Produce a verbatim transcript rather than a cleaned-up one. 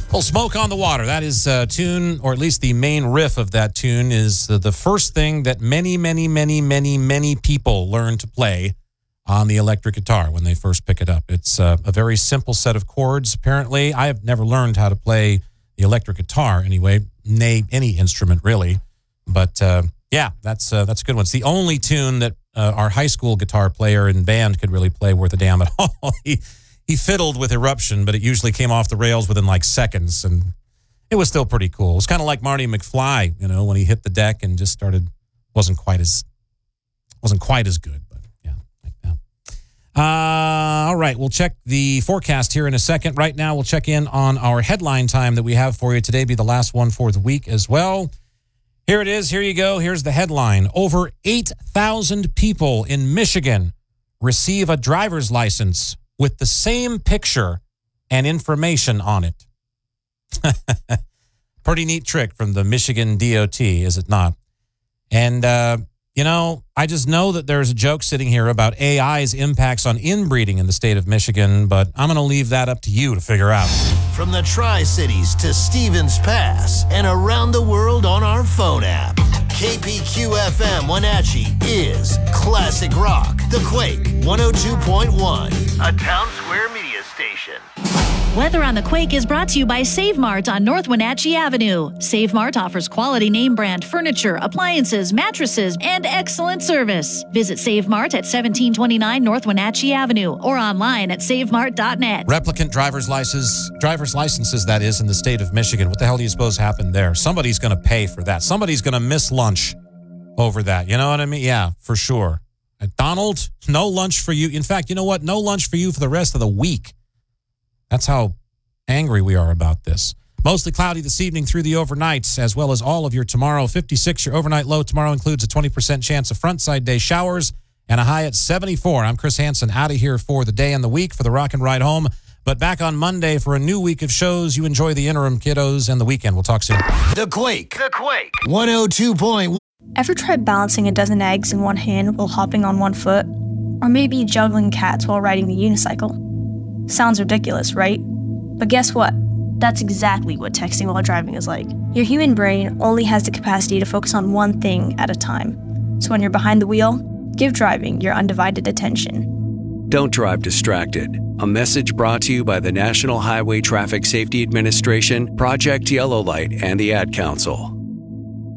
Well, Smoke on the Water. That is a tune, or at least the main riff of that tune is the, the first thing that many, many, many, many, many people learn to play on the electric guitar when they first pick it up. It's uh, a very simple set of chords, apparently. I have never learned how to play the electric guitar anyway, nay, any instrument really. But uh, yeah, that's uh, that's a good one. It's the only tune that uh, our high school guitar player in band could really play worth a damn at all. he, he fiddled with Eruption, but it usually came off the rails within like seconds, and it was still pretty cool. It was kind of like Marty McFly, you know, when he hit the deck and just started, wasn't quite as, wasn't quite as good, but yeah, like that. Uh, all right, we'll check the forecast here in a second. Right now, we'll check in on our headline time that we have for you today, be the last one for the week as well. Here it is. Here you go. Here's the headline. Over eight thousand people in Michigan receive a driver's license with the same picture and information on it. Pretty neat trick from the Michigan D O T, is it not? And, uh, you know, I just know that there's a joke sitting here about A I's impacts on inbreeding in the state of Michigan, but I'm going to leave that up to you to figure out. From the Tri-Cities to Stevens Pass and around the world on our phone app, K P Q F M Wenatchee is Classic Rock. The Quake one oh two point one, a Town Square media station. Weather on the Quake is brought to you by Save Mart on North Wenatchee Avenue. Save Mart offers quality name brand furniture, appliances, mattresses, and excellent service. Visit Save Mart at seventeen twenty-nine North Wenatchee Avenue or online at save mart dot net. Replicant driver's licenses, driver's licenses, that is, in the state of Michigan. What the hell do you suppose happened there? Somebody's going to pay for that. Somebody's going to miss lunch over that. You know what I mean? Yeah, for sure. Uh, Donald, no lunch for you. In fact, you know what? No lunch for you for the rest of the week. That's how angry we are about this. Mostly cloudy this evening through the overnights, as well as all of your tomorrow. fifty-six, your overnight low tomorrow includes a twenty percent chance of frontside day showers and a high at seventy-four. I'm Chris Hansen, out of here for the day and the week for the Rock and Ride Home. But back on Monday for a new week of shows. You enjoy the interim, kiddos, and the weekend. We'll talk soon. The Quake. The Quake. one oh two point one. Ever tried balancing a dozen eggs in one hand while hopping on one foot? Or maybe juggling cats while riding the unicycle? Sounds ridiculous, right? But guess what? That's exactly what texting while driving is like. Your human brain only has the capacity to focus on one thing at a time. So when you're behind the wheel, give driving your undivided attention. Don't drive distracted. A message brought to you by the National Highway Traffic Safety Administration, Project Yellow Light, and the Ad Council.